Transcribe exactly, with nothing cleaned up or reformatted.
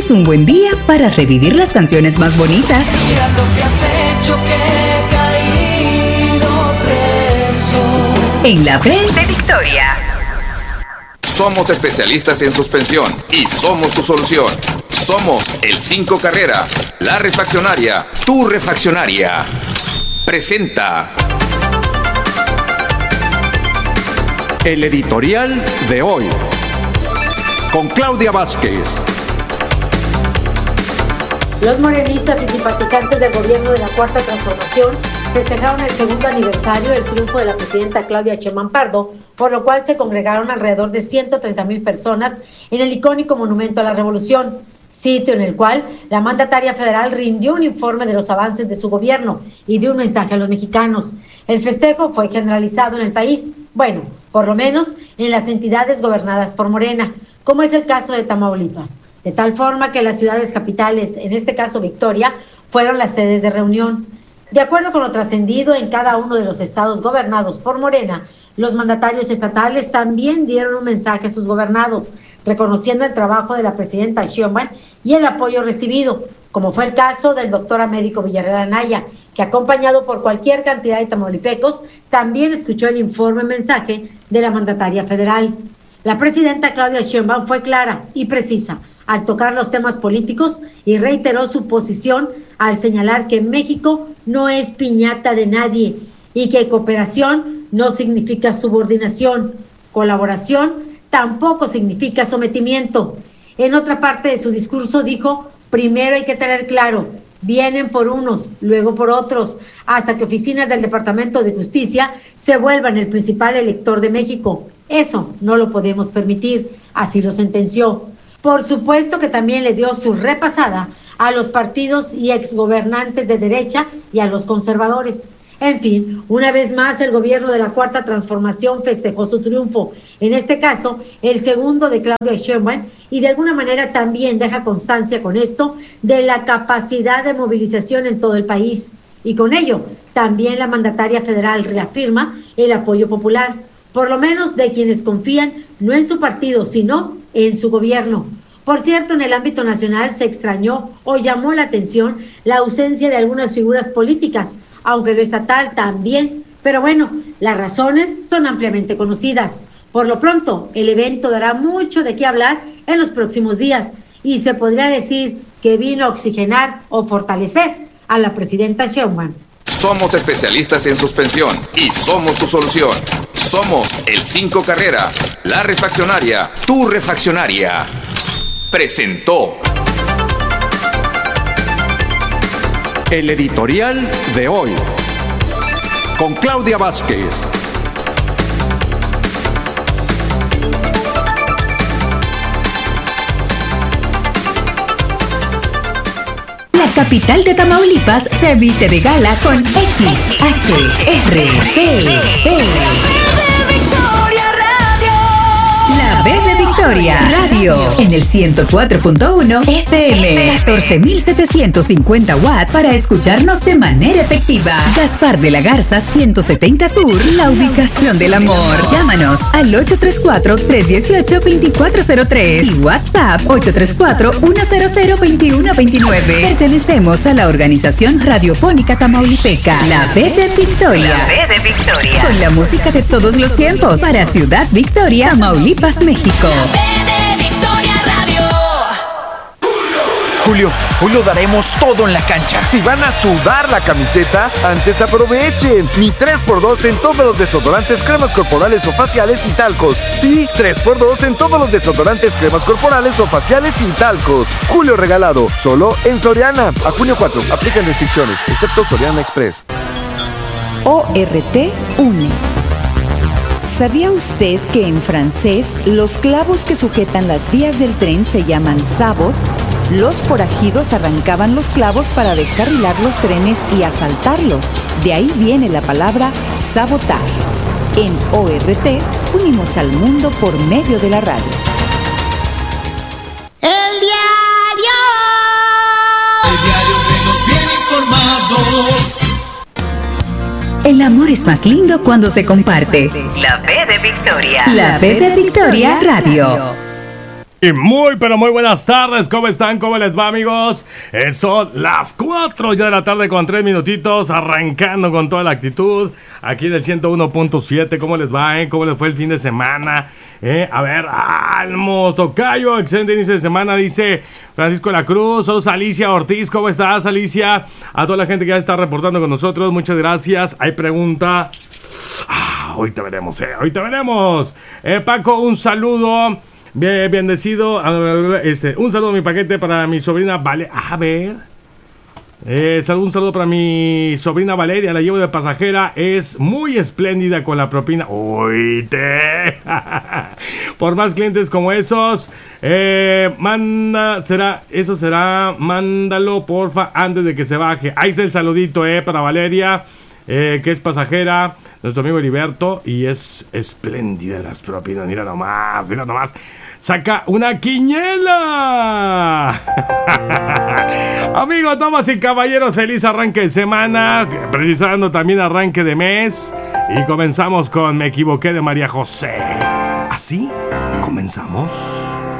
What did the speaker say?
es un buen día para revivir las canciones más bonitas. Mira lo que has hecho, que he caído preso. En la B de Victoria. Somos especialistas en suspensión y somos tu solución. Somos el cinco Carrera, la refaccionaria, tu refaccionaria. Presenta el editorial de hoy con Claudia Vázquez. Los morenistas y simpatizantes del gobierno de la Cuarta Transformación festejaron el segundo aniversario del triunfo de la presidenta Claudia Sheinbaum Pardo, por lo cual se congregaron alrededor de ciento treinta mil personas en el icónico Monumento a la Revolución, sitio en el cual la mandataria federal rindió un informe de los avances de su gobierno y dio un mensaje a los mexicanos. El festejo fue generalizado en el país, bueno, por lo menos en las entidades gobernadas por Morena, como es el caso de Tamaulipas, de tal forma que las ciudades capitales, en este caso Victoria, fueron las sedes de reunión. De acuerdo con lo trascendido en cada uno de los estados gobernados por Morena, los mandatarios estatales también dieron un mensaje a sus gobernados, reconociendo el trabajo de la presidenta Sheinbaum y el apoyo recibido, como fue el caso del doctor Américo Villarreal Anaya, que acompañado por cualquier cantidad de tamaulipecos, también escuchó el informe mensaje de la mandataria federal. La presidenta Claudia Sheinbaum fue clara y precisa al tocar los temas políticos y reiteró su posición al señalar que México no es piñata de nadie y que cooperación no significa subordinación, colaboración tampoco significa sometimiento. En otra parte de su discurso dijo, primero hay que tener claro, vienen por unos, luego por otros, hasta que oficinas del Departamento de Justicia se vuelvan el principal elector de México. Eso no lo podemos permitir, así lo sentenció. Por supuesto que también le dio su repasada a los partidos y exgobernantes de derecha y a los conservadores. En fin, una vez más el gobierno de la Cuarta Transformación festejó su triunfo, en este caso el segundo de Claudia Sheinbaum, y de alguna manera también deja constancia con esto de la capacidad de movilización en todo el país. Y con ello, también la mandataria federal reafirma el apoyo popular, por lo menos de quienes confían no en su partido, sino en su gobierno. Por cierto, en el ámbito nacional se extrañó o llamó la atención la ausencia de algunas figuras políticas, aunque lo estatal también, pero bueno, las razones son ampliamente conocidas. Por lo pronto, el evento dará mucho de qué hablar en los próximos días y se podría decir que vino a oxigenar o fortalecer a la presidenta Sheinbaum. Somos especialistas en suspensión y somos tu solución. Somos el cinco Carrera, la refaccionaria, tu refaccionaria. Presentó el editorial de hoy con Claudia Vázquez. La capital de Tamaulipas se viste de gala con X H R G P. La B de Victoria Radio en el ciento cuatro punto uno F M, catorce mil setecientos cincuenta watts para escucharnos de manera efectiva. Gaspar de la Garza ciento setenta Sur, la ubicación del amor. Llámanos al ocho tres cuatro, tres uno ocho, dos cuatro cero tres y WhatsApp ocho tres cuatro, uno cero cero, dos uno dos nueve. Pertenecemos a la organización radiofónica tamaulipeca, la B de Victoria. La B de Victoria. Con la música de todos los tiempos para Ciudad Victoria, Tamaulipas, México. Julio, hoy lo daremos todo en la cancha. Si van a sudar la camiseta, antes aprovechen. Mi tres por dos en todos los desodorantes, cremas corporales o faciales y talcos. Sí, tres por dos en todos los desodorantes, cremas corporales o faciales y talcos. Julio regalado, solo en Soriana. A junio cuatro, aplican restricciones, excepto Soriana Express. O R T une. ¿Sabía usted que en francés los clavos que sujetan las vías del tren se llaman sabot? Los forajidos arrancaban los clavos para descarrilar los trenes y asaltarlos. De ahí viene la palabra sabotar. En O R T unimos al mundo por medio de la radio. El diario. El diario que nos viene informados. El amor es más lindo cuando se comparte. La B de Victoria. La B de Victoria Radio. Y muy, pero muy buenas tardes, ¿cómo están? ¿Cómo les va, amigos? Eh, son las cuatro ya de la tarde con tres minutitos, arrancando con toda la actitud, aquí en el ciento uno punto siete, ¿cómo les va, eh? ¿Cómo les fue el fin de semana? Eh, a ver, Almo Tocayo, excelente inicio de semana, dice Francisco de la Cruz. Saludos a Alicia Ortiz, ¿cómo estás, Alicia? A toda la gente que ya está reportando con nosotros, muchas gracias. Hay pregunta, ah, ahorita veremos, eh, ahorita veremos. Eh, Paco, un saludo. Bien, bendecido, este, un saludo a mi paquete para mi sobrina Vale, a ver, eh, salud, un saludo para mi sobrina Valeria, la llevo de pasajera, es muy espléndida con la propina, oíte, por más clientes como esos, eh, manda, será, eso será, mándalo porfa antes de que se baje, ahí está el saludito, eh, para Valeria, eh, que es pasajera, nuestro amigo Heriberto, y es espléndida las propinas, mira nomás, mira nomás, saca una quiniela. Amigos, damas y caballeros, feliz arranque de semana, precisando también arranque de mes, y comenzamos con Me Equivoqué de María José. ¿Así? ¿Comenzamos?